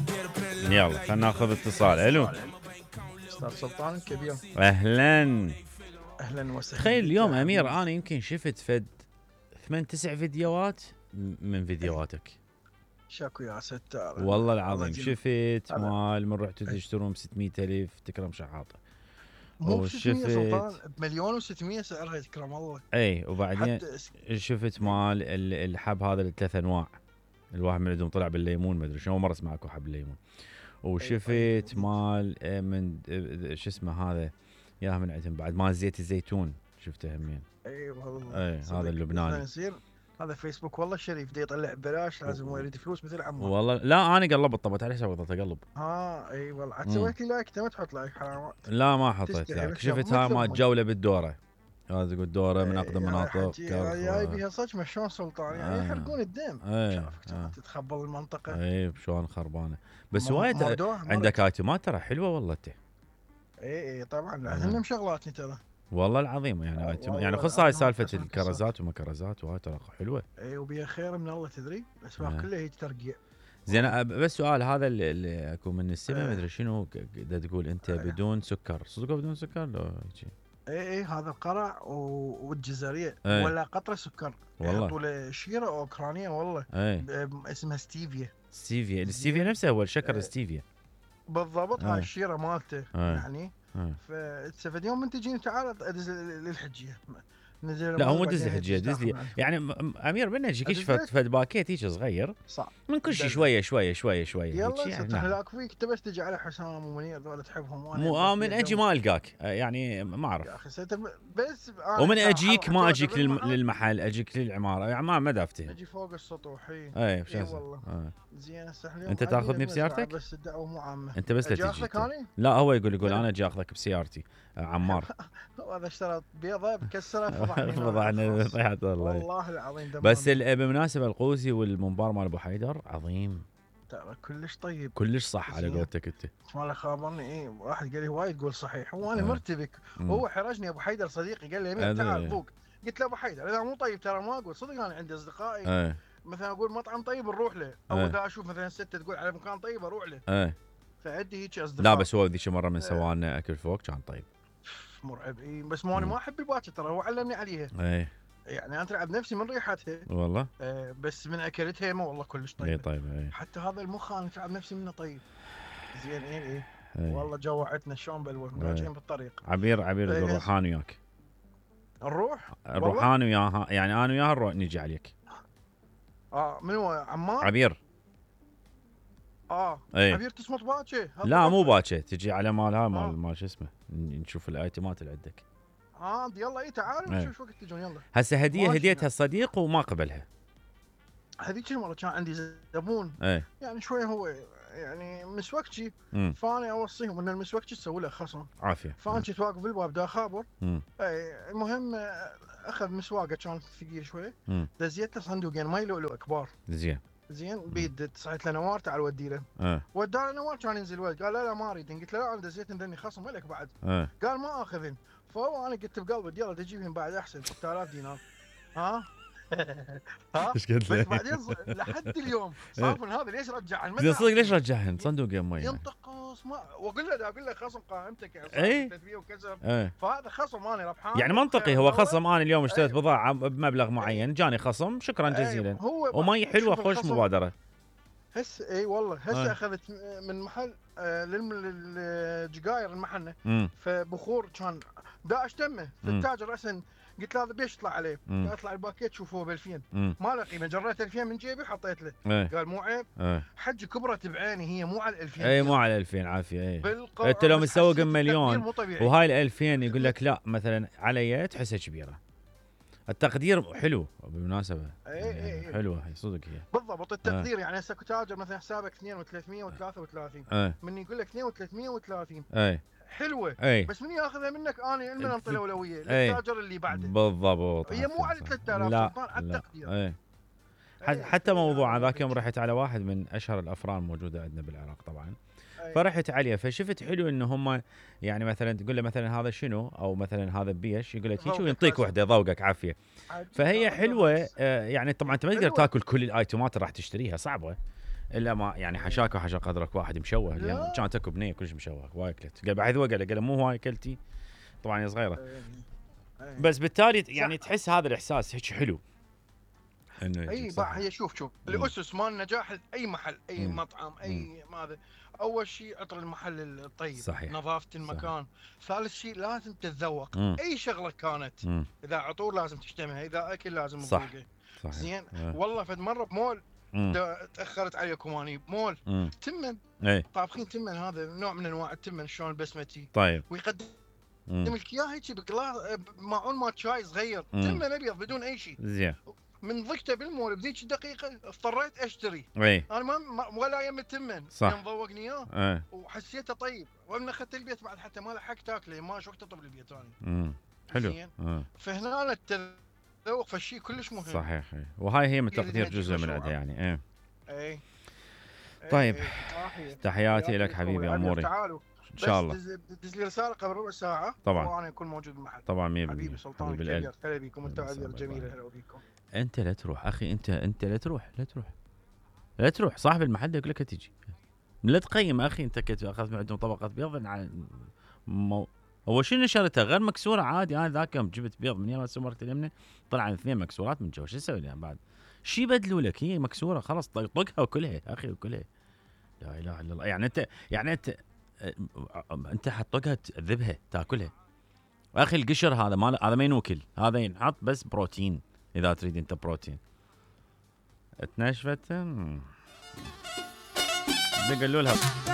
يلا خلينا ناخذ اتصال. الو استاذ سلطان الكبير، اهلا. اهلا وسهلا. تخيل بك اليوم يا امير حبيبي. انا يمكن شفت فد 8 9 فيديوهات من أي. فيديوهاتك. شاكو يا ستار. والله الله العظيم يجزيك. شفت هذا مال من رحتوا أي. تشترون ب 600,000 تكرم شحاطه. مو ب 600 سلطان، وشفت بمليون و600 سعرها يكرم الله. اي وبعدين حتى شفت أي. مال الحب هذا الثلاث انواع. الواحد من عندهم طلع بالليمون، ما ادري شنو، مره اسمعكم حب الليمون. اي طيب وشفت جديد. مال من شو اسمه هذا، ياها من عندهم بعد مال زيت الزيتون شفته همين. اي والله اي هذا صدق اللبناني. يصير. هذا فيسبوك والله الشريف دي يطلع ببلاش، لازم هو يريد فلوس مثل عمار. والله لا انا قلبت طبت عليه حساب ضغط اقلب. اي والله عاد مم. سويت لي لايك، انت ما تحط لايك حرام. لا ما حطيت تستحي لك. بس شفت هاي مثل مال امك. جوله بالدوره. هذا يقول دوره من اقدم يا مناطق حجي كرخ جاي بيها صدق مشون سلطان، يعني آه. يحرقون الدم. ايه شافك كانت تتخبل المنطقة. ايه شلون خربانه. بس وايد مردوها عندك مرت. ايتمات ترى حلوه والله انت. اي طبعا آه. هن مشغلاتني ترى. والله العظيم يعني يعني والله خص هاي العظيم سالفه احسن قصات. الكرزات وما كرزات وهاي ترى حلوه. اي وبيها خير من الله تدري، الاسواق آه. كلها هي ترقيع. زين بس سؤال، هذا اللي اكو من السماء ما آه. ادري شنو دا تقول انت آه. بدون سكر، صدق بدون سكر لو هيجي؟ اي هذا القرع والجزرية ايه ولا قطرة سكر. والله يحطوا له شيرة اوكرانية والله. ايه اسمها ستيفيا. ستيفيا. الستيفيا زين. نفسه هو الشكر آه. الستيفيا. بالضبط هاي ايه الشيرة مالته ايه يعني. ايه. فد يوم من تجيني تعال ادز للحجية، نزل لا هو الماي مو دز بعدين الحجيه، ادز دز لي تاخذ من يعني امير بنا يجيك ادز لك. فد باكيت هيك صغير صعب. من كل شيء دلع. شويه شويه شويه شويه هيك يلا يعني. ست احنا نعم لاك فيك، انت بس تجي على حسام ومنير ذولا تحبهم وانا مو ابغى من اجي دم. ما القاك يعني ما اعرف. يا اخي ست بس انا ومن ترى اجيك ما حجوته اجيك بالمحل. للمحل، اجيك للعماره يعني ما دافتهم. اجي فوق السطوح اي. اي بشو اي اسوي؟ والله. زين هسه اليوم انت عندي تاخذني مزرعه بسيارتك؟ بس الدعوه مو عامه. انت بس لا اجي تجي اخذك انت. اني. لا هو يقول وين؟ انا اجي اخذك بسيارتي عمار. هذا اشترى بيضه بكسرها فضحني هنا على فضحنا الخاص. طيحت والله. والله العظيم بس دمار. بالمناسبه القوسي والمنبار مال ابو حيدر عظيم ترى كلش طيب. كلش صح على زين. قولتك انت. ماله خابرني ايه، واحد قال لي وايد تقول صحيح وانا آه. مرتبك. هو حرجني ابو حيدر صديقي قال لي امير تعال ذوق. قلت له ابو حيدر اذا مو طيب ترى ما اقول صدق، انا عندي اصدقائي ايه مثلا اقول مطعم طيب نروح له، او اذا اشوف مثلا ستة تقول على مكان طيب اروح له. ايه. فعندي هيك اصدقاء. لا بس هو ذيك مره من سوانا اكل فوق كان طيب. مرعب اي، بس مو انا ما احب الباكر ترى، هو علمني عليها. ايه يعني انا اتعب نفسي من ريحتها. والله. بس من اكلتها ما والله كلش ايه طيب. طيب ايه. حتى هذا المخ انا اتعب نفسي منه طيب. زين ايه ايه. ايه. والله جوعتنا شلون بلوه راجعين بالطريق. عبير يقول إيه. روحان وياك. نروح روحان وياها يعني انا وياها نروح نجي عليك. من هو عمار؟ عبير. ايه. عبير تصمت باكر. لا مو باكر تجي على مال هاي مال شو اسمه، نشوف الايتمات اللي عندك. يلا اي تعالوا ايه. نشوف شو وقت تجون يلا. هسه هديه ماشي. هديتها الصديق وما قبلها. هذيك المره كان عندي زبون ايه. يعني شوي هو يعني مسوكشي، امم فانا اوصيهم ان المسوكشي تسوي له خصم. عافيه. فانا كنت واقف بالباب دا خابر. امم المهم اخذ مسواقه كان ثقيل شوي. امم دزيت له صندوقين ماي لؤلؤ كبار. زين. زين بيد صحيت له نوار تعال ودي له. ايه وداني نوار كان ينزل ولد قال لا ما اريد، قلت له لا انا دزيت ذني خصم لك بعد. ايه. قال ما اخذن. فهو انا قلت بقلبي يلا تجيبهم بعد احسن 6000 دينار. ها ايش قلت بس له؟ بعدين لحد اليوم صافن هذا ليش رجع زين صدق ليش رجعهن صندوقين مي؟ ينتقص ما واقول له اقول له خصم قائمتك يا ايه. 300 وكسر. ايه فهذا خصم انا ربحان يعني منطقي هو خصم. انا اليوم اشتريت ايه. بضاعه بمبلغ معين جاني خصم شكرا جزيلا. هو ومي حلوه شوف خوش الخصم. مبادره. هسه اي والله هسه ايه. اخذت من محل للجقاير المحنه. امم فبخور كان داعش تمه فالتاجر راسا قلت له هذا بيش يطلع عليه؟ قال اطلع الباكيت شوفه ب 2000. ما له قيمه، جريت 2000 من جيبي وحطيت له. ايه. قال مو عيب. ايه. حج كبرت بعيني هي مو على 2000. اي مو على 2000 عافيه. اي بالقرعة انت لو بس مسوق حسيت مليون التقدير مو طبيعي. وهاي ال 2000 يقول لك لا مثلا علي تحسها كبيره. التقدير حلو بالمناسبه. اي حلوه هي صدق هي. بالضبط التقدير يعني هسه تاجر مثلا حسابك 2 و333. ايه. من يقول لك 2 و330 اي حلوه. اي بس من ياخذها منك انا المنطقه الاولويه اي. للتاجر اللي بعده. بالضبط. هي مو على 3000 لا سلطان على لا. التقدير. اي إيه، حتى موضوع أنا ذاك يوم أقول رحت على واحد من اشهر الافران موجوده عندنا بالعراق طبعا. إيه. فرحت عليه فشفت حلو ان هم يعني مثلا تقول له مثلا هذا شنو او مثلا هذا بيش يقول لك هيك ذوقك وينطيك حسن. وحده ذوقك عافيه. عجيب. فهي حلوه بس. يعني طبعا انت ما تقدر حلوة. تاكل كل الايتمات راح تشتريها صعبه. الا ما يعني حشاك وحشا قدرك واحد مشوه يعني كانت اكو بنيه كلش مشوه هواي اكلت قال بعد هو قال مو هواي اكلتي طبعا هي صغيره بس بالتالي يعني تحس هذا الاحساس هيك حلو انه اي هي شوف الاسس مال نجاح اي محل اي مطعم اي ماذا اول شيء عطر المحل الطيب صحيح. نظافه المكان ثالث شيء لازم تتذوق اي شغله كانت اذا عطور لازم تشتمها اذا اكل لازم تذوقه زين والله فد مره بمول تاخرت عليكم اني بمول تمن طابخين تمن هذا نوع من انواع التمن شلون البسمتي طيب ويقدم لك اياه هيك بقلاص معون مال شاي صغير تمن ابيض بدون اي شيء زين من ضقته بالمول بذيك الدقيقه اضطريت اشتري انا ما ولا يم التمن يوم ذوقني اياه وحسيته طيب وانا اخذت البيت بعد حتى ما لحقت اكله ما شو وقت اطلب البيت ثاني حلو فهنا التذوق فالشيء كلش مهم صحيح وهاي هي من تقدير جزء من عندها يعني طيب تحياتي لك حبيبي اموري تعالوا ان شاء الله دز لي رساله قبل ربع ساعه طبعا وانا اكون موجود بالمحل طبعا 100% حبيبي سلطان الكبير هلا بيكم انتم عزيز الجميل هلا بيكم انت لا تروح اخي انت لا تروح صاحب المحل يقول لك تجي لا تقيم اخي انت اخذت من عندهم طبقه بيض هو شنو شريتها غير مكسوره عادي انا ذاك يوم جبت بيض من يوم سمرت اليمنى طلع 2 مكسورات من جوا شو اسوي لها بعد شي بدلوا لك هي مكسوره خلاص طقها وكلها اخي وكلها لا اله الا الله يعني انت حطقها تذبها تاكلها اخي القشر هذا ما ينوكل هذا ينحط بس بروتين اذا تريد انت بروتين تنشفت قالوا لها